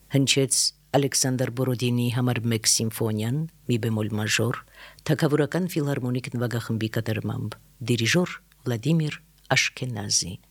հնչեց Ալեքսանդր Բորոդինի համար 1 սիմֆոնիան, մի բեմոլ մաժոր, թագավորական ֆիլհարմոնիկ նվագախմբի կատարմամբ, դիրիժոր Վլադիմիր Աշքենազի։